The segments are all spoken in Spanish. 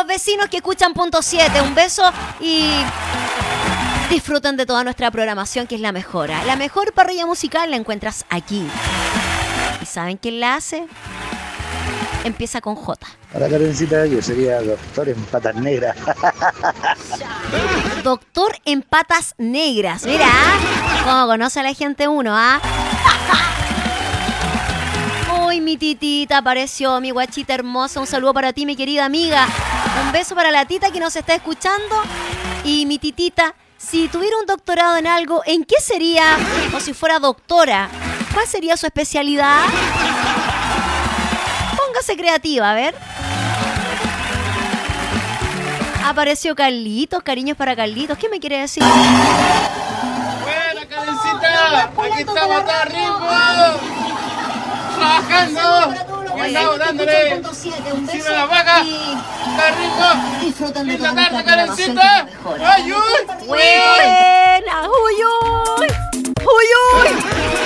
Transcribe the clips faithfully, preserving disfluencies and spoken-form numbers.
los vecinos que escuchan Punto siete. Un beso y disfruten de toda nuestra programación, que es la mejor. ¿eh? La mejor parrilla musical la encuentras aquí. ¿Y saben quién la hace? Empieza con J. Hola, Karencita, yo sería doctor en patas negras. Doctor en patas negras. Mira, cómo conoce a la gente uno, ¿ah? Uy, mi titita apareció, mi guachita hermosa. Un saludo para ti, mi querida amiga. Un beso para la tita que nos está escuchando. Y mi titita, si tuviera un doctorado en algo, ¿en qué sería? O si fuera doctora, ¿cuál sería su especialidad? Póngase creativa, a ver. Apareció Carlitos, cariños para Carlitos. ¿Qué me quiere decir? ¡Buena, Karencita! ¡Aquí estamos acá arriba! ¡Trabajando! ¡Y andamos dándole! ¡Encima de la vaca! ¡Qué rico! ¡Linda tarde, Karencita! ¡Ay, uy! ¡Buena! ¡Uy, uy! ¡Uy, uy!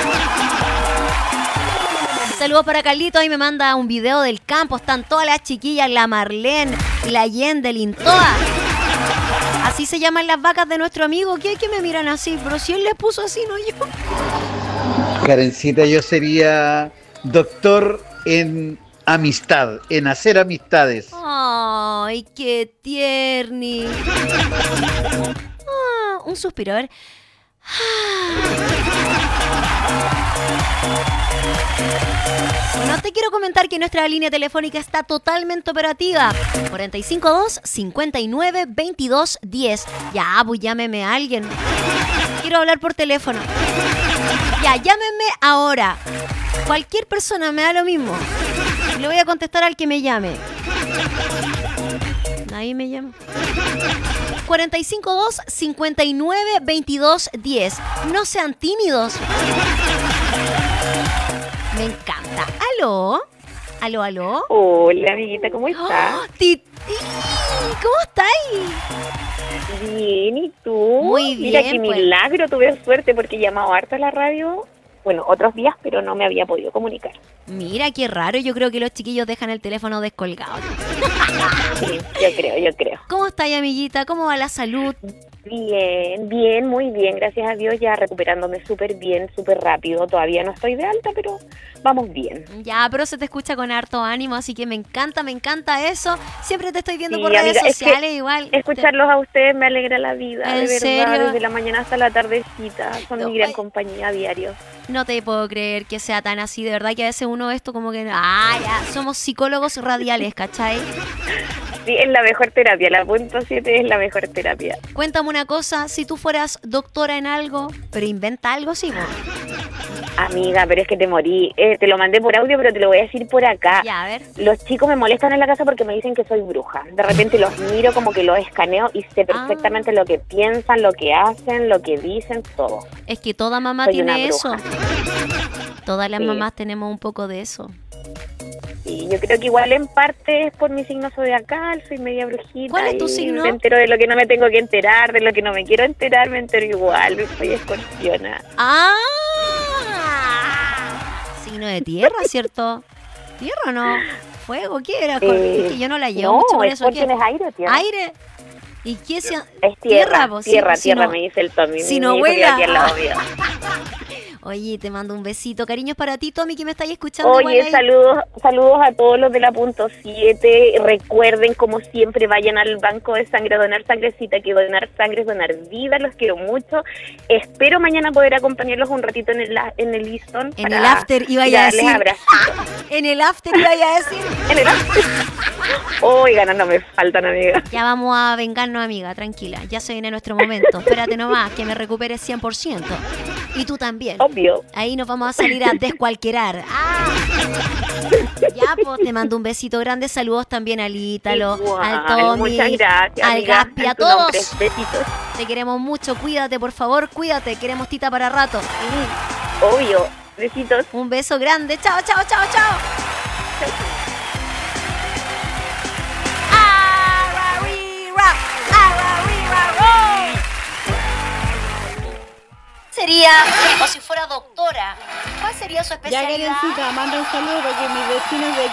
Saludos para Carlito, ahí me manda un video del campo. Están todas las chiquillas, la Marlene, la Yende, Lintoa. Así se llaman las vacas de nuestro amigo. ¿Qué, qué me miran así? Pero si él les puso así, no yo. Karencita, yo sería doctor en amistad, en hacer amistades. Ay, qué tierni. Ah, un suspiro, a ver. Bueno, te quiero comentar que nuestra línea telefónica está totalmente operativa. cuatro cinco dos, cinco nueve, veintidós diez. Ya, pues llámeme a alguien. Quiero hablar por teléfono. Ya, llámeme ahora. Cualquier persona me da lo mismo. Le voy a contestar al que me llame. Nadie me llama. cuatro cinco dos, cinco nueve, veintidós diez. No sean tímidos. Me encanta. ¿Aló? ¿Aló, aló? Hola, amiguita, ¿cómo estás? ¡Oh, Titi! ¿Cómo estás? Bien, ¿y tú? Muy Mira bien, qué pues. milagro, tuve suerte porque he llamado harto a la radio, bueno, otros días, pero no me había podido comunicar. Mira, qué raro. Yo creo que los chiquillos dejan el teléfono descolgado. Sí, yo creo, yo creo. ¿Cómo estás, amiguita? ¿Cómo va la salud? Bien, bien, muy bien, gracias a Dios, ya recuperándome súper bien, súper rápido. Todavía no estoy de alta, pero vamos bien. Ya, pero se te escucha con harto ánimo, así que me encanta, me encanta eso. Siempre te estoy viendo Sí, por redes amiga, es que sociales, igual. Escucharlos a ustedes me alegra la vida, ¿En de verdad, serio? desde la mañana hasta la tardecita. Son No, mi gran ay. compañía a diario. No te puedo creer que sea tan así, de verdad que a veces uno esto como que... Ah, ya, somos psicólogos radiales, ¿cachai? Sí, es la mejor terapia, la punto siete es la mejor terapia. Cuéntame una cosa, si tú fueras doctora en algo, pero inventa algo, sí, vos. Amiga, pero es que te morí. Eh, te lo mandé por audio, pero te lo voy a decir por acá. Ya, a ver. Los chicos me molestan en la casa porque me dicen que soy bruja. De repente los miro, como que los escaneo y sé perfectamente Ah. lo que piensan, lo que hacen, lo que dicen, todo. Es que toda mamá Soy una tiene eso. bruja. Todas las Sí. mamás tenemos un poco de eso. Y yo creo que igual en parte es por mi signo zodiacal, soy media brujita. ¿Cuál es tu y signo? Me entero de lo que no me tengo que enterar, de lo que no me quiero enterar, me entero igual, soy escorpiona. ¡Ah! Signo de tierra, ¿cierto? ¿Tierra o no? ¿Fuego? ¿Qué era? Eh, Es que yo no la llevo no, mucho con eso. ¿Qué? Scorpion es aire o tierra. ¿Aire? ¿Y qué sea? Es tierra, po, sí, tierra, si tierra, no- me dice el Tommy. si mi no hijo que vuela. va aquí al lado mío. Oye, te mando un besito. Cariños para ti, Tommy, que me estáis escuchando. Oye, igual ahí. saludos, saludos a todos los de la punto siete. Recuerden, como siempre, vayan al banco de sangre a donar sangrecita, que donar sangre es donar vida. Los quiero mucho. Espero mañana poder acompañarlos un ratito en el en el Easton. En el after iba a darles decir. abracitos. En el after iba a decir. En el after. Oigan, no me faltan, amiga. Ya vamos a vengarnos, amiga, tranquila. Ya se viene nuestro momento. Espérate nomás, que me recupere cien por ciento. Y tú también. Obvio. Ahí nos vamos a salir a descualquierar. ¡Ah! Ya, pues te mando un besito grande. Saludos también al Ítalo, Igual, al Tommy, muchas gracias, al amiga, Gaspi, a en tu nombre. todos. Besitos. Te queremos mucho. Cuídate, por favor, cuídate. Queremos tita para rato. Sí, obvio. Besitos. Un beso grande. Chao, chao, chao, chao. Sería, o si fuera doctora, ¿cuál sería su Ya, especialidad? Karencita, manda un saludo para que mis vecinos de